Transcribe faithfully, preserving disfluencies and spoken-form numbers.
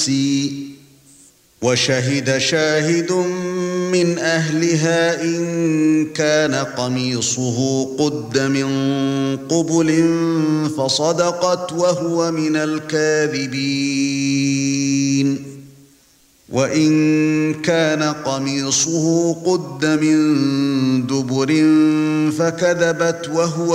وشهد شاهد من أهلها إن كان قميصه قد من قبل فصدقت وهو من الكاذبين وإن كان قميصه قد من دبر فكذبت وهو